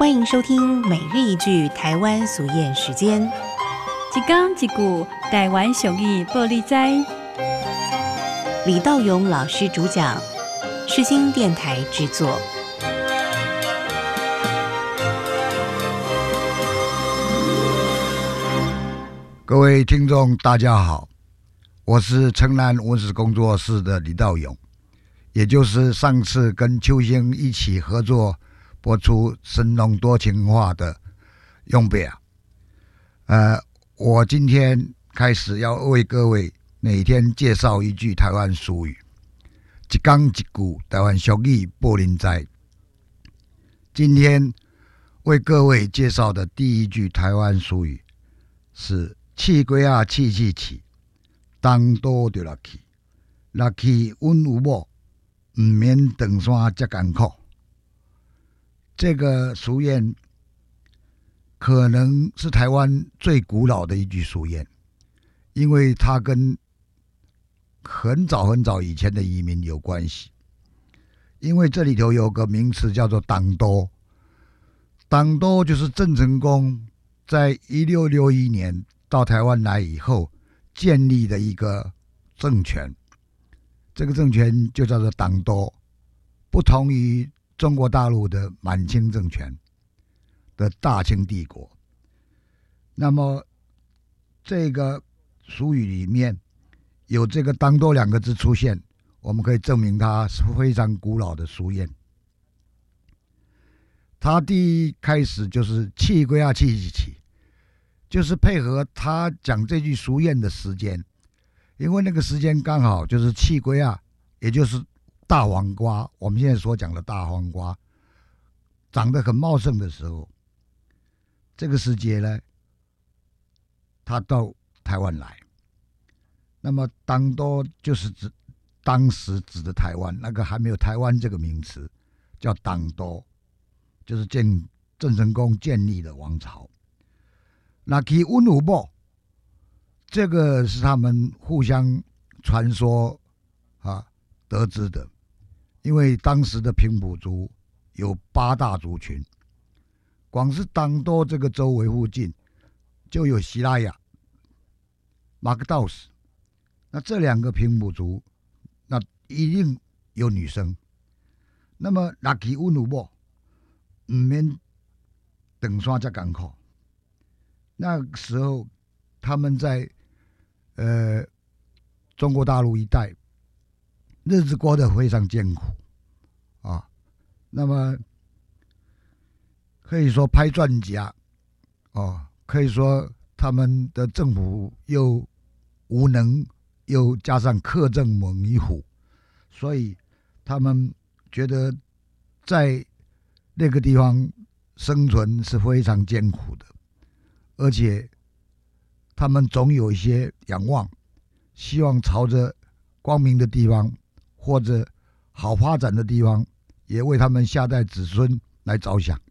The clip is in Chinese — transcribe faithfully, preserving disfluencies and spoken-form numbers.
欢迎收听每日一句台湾俗谚时间。 一讲一句台湾俗语报你知。 李道勇老师主讲，世新电台制作。 各位听众大家好，我是城南文史工作室的李道勇，也就是上次跟秋兴一起合作播出《神农多情话》的勇伯啊。呃，我今天开始要为各位每天介绍一句台湾俗语，一讲一句台湾俗语报您知。今天为各位介绍的第一句台湾俗语是气龟啊气气气，东倒就落去，落去稳有某，唔免长山遮艰苦。这个俗谚可能是台湾最古老的一句俗谚，因为它跟很早很早以前的移民有关系。因为这里头有个名词叫做东都，东都就是郑成功在一六六一年到台湾来以后建立的一个政权，这个政权就叫做东都，不同于中国大陆的满清政权的大清帝国。那么这个俗语里面有这个东都两个字出现，我们可以证明它是非常古老的俗谚。它第一开始就是气龟啊气气气，就是配合他讲这句俗谚的时间，因为那个时间刚好就是气龟啊，也就是大黄瓜，我们现在所讲的大黄瓜长得很茂盛的时候，这个时节呢，他到台湾来。那么东都就是指当时指的台湾，那个还没有台湾这个名词，叫东都，就是建郑成功建立的王朝。那去温武某，这个是他们互相传说啊得知的，因为当时的平埔族有八大族群，光是东都这个周围附近就有西拉雅、马克道斯，那这两个平埔族，那一定有女生。那么那去温武某，唔免长山遮艰苦。那时候他们在呃中国大陆一带日子过得非常艰苦啊，那么可以说拍赚家哦，可以说他们的政府又无能，又加上克政猛于虎，所以他们觉得在那个地方生存是非常艰苦的。而且他们总有一些仰望，希望朝着光明的地方或者好发展的地方，也为他们下代子孙来着想。